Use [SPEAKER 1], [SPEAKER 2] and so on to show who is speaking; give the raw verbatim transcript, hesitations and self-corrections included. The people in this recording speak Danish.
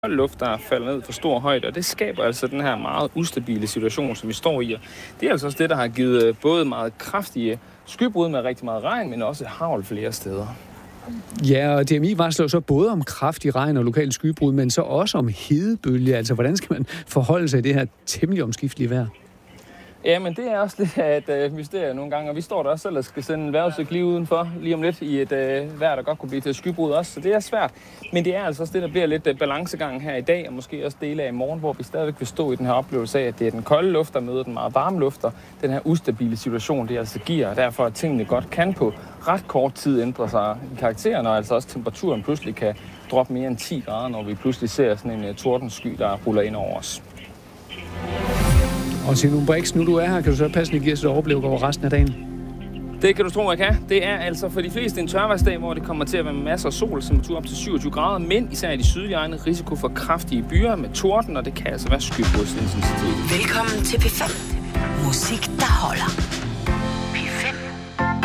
[SPEAKER 1] luft, der falder ned for stor højde, og det skaber altså den her meget ustabile situation, som vi står i. Og det er altså også det, der har givet både meget kraftige skybrud med rigtig meget regn, men også hagl flere steder.
[SPEAKER 2] Ja, og D M I varsler så både om kraftig regn og lokale skybrud, men så også om hedebølge. Altså, hvordan skal man forholde sig i det her temmelig omskiftelige vejr?
[SPEAKER 1] Ja, men det er også lidt af et øh, mysterie nogle gange, og vi står der også selv og skal sende en vejrudsigt lige udenfor, lige om lidt i et øh, vejr, der godt kunne blive til skybrud også, så det er svært. Men det er altså også det, der bliver lidt øh, balancegang her i dag, og måske også dele af i morgen, hvor vi stadigvæk vil stå i den her oplevelse af, at det er den kolde luft, der møder den meget varme luft, og den her ustabile situation, det altså giver, og derfor at tingene godt kan på ret kort tid ændre sig i karakteren, og altså også temperaturen pludselig kan droppe mere end ti grader, når vi pludselig ser sådan en uh, tordensky, der ruller ind over os.
[SPEAKER 2] Og til nogle Brix, nu du er her, kan du så passende give os et overblik over resten af dagen?
[SPEAKER 1] Det kan du tro, jeg kan. Det er altså for de fleste en tørvejrsdag, hvor det kommer til at være med masser af sol, temperatur op til syvogtyve grader, men især i de sydlige egne risiko for kraftige byer med torden, og det kan altså være skybrudsintensiteten.
[SPEAKER 3] Velkommen til P fem. Musik, der holder.